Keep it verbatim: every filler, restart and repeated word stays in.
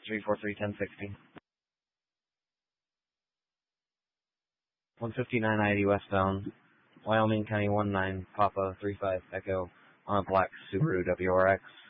three four three, ten sixty. one fifty-nine I eighty westbound, Wyoming County one nine, Papa three five Echo, on a black Subaru W R X.